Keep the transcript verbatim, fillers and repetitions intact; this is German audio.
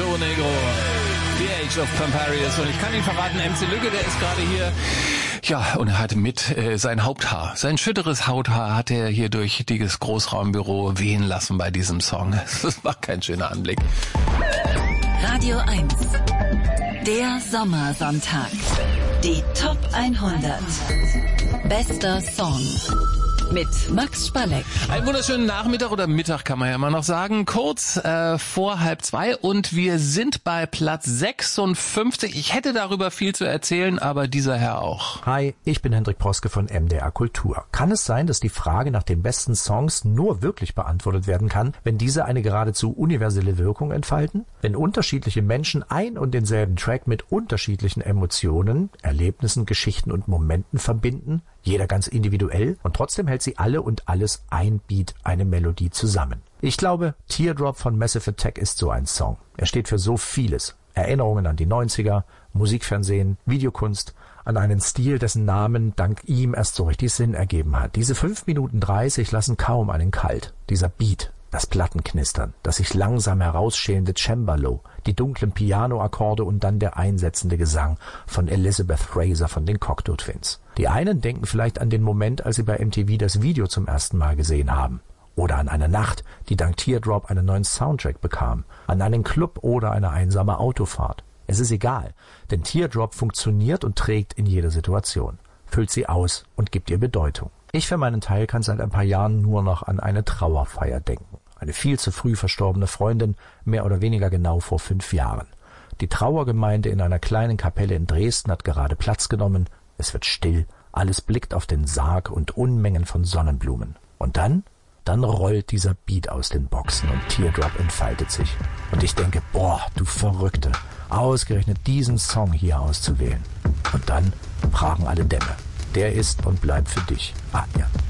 Show Negro. The Age of Comparison. Und ich kann Ihnen verraten, M C Lügge, der ist gerade hier. Ja, und er hatte mit äh, sein Haupthaar, sein schütteres Hauthaar hat er hier durch dieses Großraumbüro wehen lassen bei diesem Song. Das war kein schöner Anblick. Radio eins. Der Sommersonntag. Die Top hundert. Bester Song. Mit Max Spalleck. Einen wunderschönen Nachmittag oder Mittag kann man ja immer noch sagen. Kurz äh, vor halb zwei und wir sind bei Platz sechsundfünfzig. Ich hätte darüber viel zu erzählen, aber dieser Herr auch. Hi, ich bin Hendrik Proske von M D R Kultur. Kann es sein, dass die Frage nach den besten Songs nur wirklich beantwortet werden kann, wenn diese eine geradezu universelle Wirkung entfalten? Wenn unterschiedliche Menschen ein und denselben Track mit unterschiedlichen Emotionen, Erlebnissen, Geschichten und Momenten verbinden, jeder ganz individuell, und trotzdem hält sie alle und alles ein Beat, eine Melodie zusammen. Ich glaube, Teardrop von Massive Attack ist so ein Song. Er steht für so vieles. Erinnerungen an die neunziger, Musikfernsehen, Videokunst, an einen Stil, dessen Namen dank ihm erst so richtig Sinn ergeben hat. Diese fünf Minuten dreißig lassen kaum einen kalt. Dieser Beat, das Plattenknistern, das sich langsam herausschälende Cembalo, die dunklen Pianoakkorde und dann der einsetzende Gesang von Elizabeth Fraser von den Cocteau Twins. Die einen denken vielleicht an den Moment, als sie bei M T V das Video zum ersten Mal gesehen haben. Oder an eine Nacht, die dank Teardrop einen neuen Soundtrack bekam. An einen Club oder eine einsame Autofahrt. Es ist egal, denn Teardrop funktioniert und trägt in jeder Situation. Füllt sie aus und gibt ihr Bedeutung. Ich für meinen Teil kann seit ein paar Jahren nur noch an eine Trauerfeier denken. Eine viel zu früh verstorbene Freundin, mehr oder weniger genau vor fünf Jahren. Die Trauergemeinde in einer kleinen Kapelle in Dresden hat gerade Platz genommen. Es wird still, alles blickt auf den Sarg und Unmengen von Sonnenblumen. Und dann, dann rollt dieser Beat aus den Boxen und Teardrop entfaltet sich. Und ich denke, boah, du Verrückte, ausgerechnet diesen Song hier auszuwählen. Und dann fragen alle Dämme. Der ist und bleibt für dich Anja.